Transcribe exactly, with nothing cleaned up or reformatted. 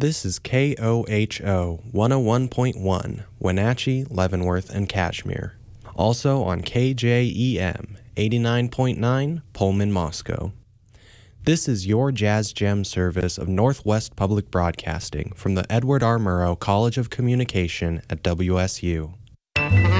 This is K O H O one oh one point one, Wenatchee, Leavenworth, and Kashmir. Also on K J E M eighty-nine point nine, Pullman, Moscow. This is your Jazz Gem service of Northwest Public Broadcasting from the Edward R. Murrow College of Communication at W S U.